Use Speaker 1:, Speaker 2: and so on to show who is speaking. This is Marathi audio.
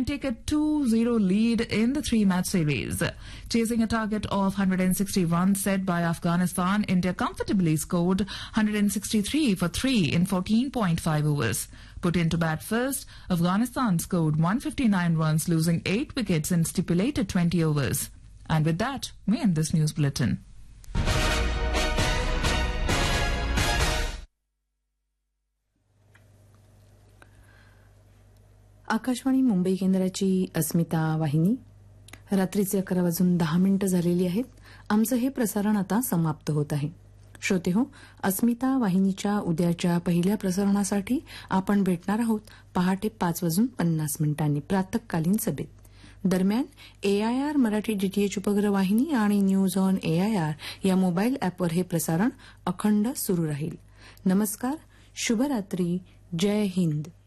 Speaker 1: take a 2-0 lead in the three-match series. Chasing a target of 160 runs set by Afghanistan, India comfortably scored 163 for 3 in 14.5 overs. Put into bat first, Afghanistan scored 159 runs, losing 8 wickets in stipulated 20 overs. And with that, we end this news bulletin.
Speaker 2: Akashvani Mumbai केंद्राची अस्मिता वाहिनी. रात्रीचे 11:10 झालेली आहेत. आमचं हे प्रसारण आता समाप्त होत आहे. श्रोते हो, अस्मिता वाहिनीच्या उद्याच्या पहिल्या प्रसारणासाठी आपण भेटणार आहोत पहाटे 5:50 प्रातःकालीन सभेत. दरम्यान AIR मराठी DTH उपग्रह वाहिनी आणि न्यूज ऑन AIR या मोबाईल अॅपवर हे प्रसारण अखंड सुरू राहील. नमस्कार, शुभरात्री, जय हिंद.